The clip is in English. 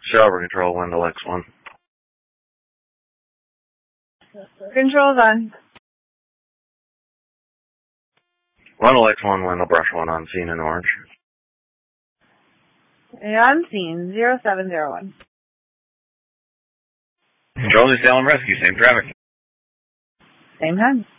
Shower control, Wendell X1. Control's on. Wendell X1, Wendell Brush 1 on scene in Orange. On scene, 0701. Control, New Salem Rescue, same traffic. Same time.